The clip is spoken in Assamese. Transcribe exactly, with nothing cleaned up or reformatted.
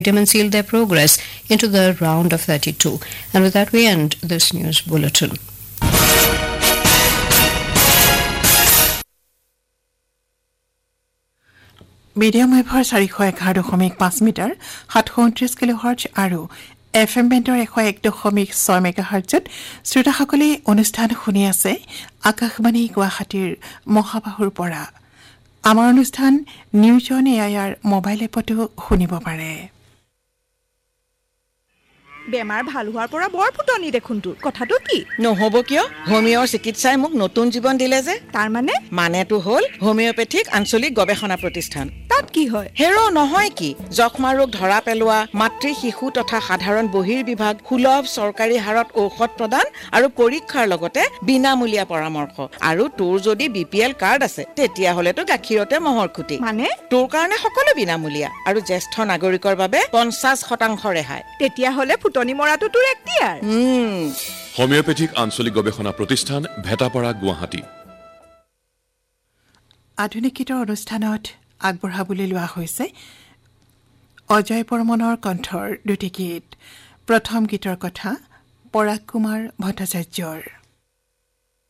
victim and sealed their progress into the round of thirty-two. And with that, we end this news bulletin. Medium ৱেভৰ চাৰিশ এঘাৰ দশমিক পাঁচ মিটাৰ সাতশ ঊনত্ৰিশ কিলোহাৰ্টজ আৰু এফ এম বেণ্ডৰ এশ এক দশমিক ছয় মেগাহাৰ্টজত শ্ৰোতাসকলে অনুষ্ঠান শুনি আছে আকাশবাণী গুৱাহাটীৰ মহাবাহুৰ পৰা। আমাৰ অনুষ্ঠান নিউজ অন এআইআৰ মোবাইল এপতো শুনিব পাৰে। বেমাৰ ভাল হোৱাৰ পৰা বৰ ফুটনি দেখোন তোৰ কথাটো কি নহব কিয় হোমিওৰ চিকিৎসাই মোক নতুন জীৱন দিলে যে তাৰ মানে মানেটো হ'ল হোমিওপেথিক আঞ্চলিক গৱেষণা প্ৰতিষ্ঠান তাত কি হয় হেৰো নহয় কি যক্ষ্মা ৰোগ ধৰা পেলোৱা মাতৃ শিশু তথা সাধাৰণ বহিৰ বিভাগ সুলভ চৰকাৰী হাৰত ঔষধ প্ৰদান আৰু পৰীক্ষাৰ লগতে বিনামূলীয়া পৰামৰ্শ আৰু তোৰ যদি বিপিএল কাৰ্ড আছে তেতিয়া হলেতো গাখীৰতে মহৰ খুটি মানে তোৰ কাৰণে সকলো বিনামূলীয়া আৰু জ্যেষ্ঠ নাগৰিকৰ বাবে পঞ্চাশ শতাংশ ৰেহাই তেতিয়া হলে ফুটনি মৰাটো তোৰ এক্টিয়াৰ হোমিওপেথিক আঞ্চলিক গৱেষণা প্ৰতিষ্ঠান ভেটাপাৰা গুৱাহাটী আধুনিক গীতৰ অনুষ্ঠানত আগবঢ়াবলৈ লোৱা হৈছে অজয় বৰ্মনৰ কণ্ঠৰ দুটি গীত প্ৰথম গীতৰ কথা পৰাগ কুমাৰ ভট্টাচাৰ্যৰ